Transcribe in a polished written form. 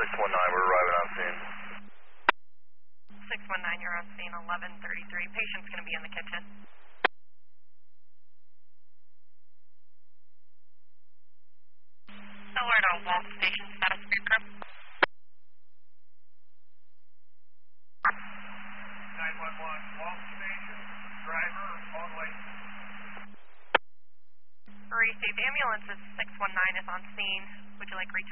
we're arriving on scene. 619, you're on scene, 1133. Patient's going to be in the kitchen. Alert on Walt Station, status of your crew. 911, Walt Station, driver, on way. Received, ambulance is 619 is on scene. Would you like reach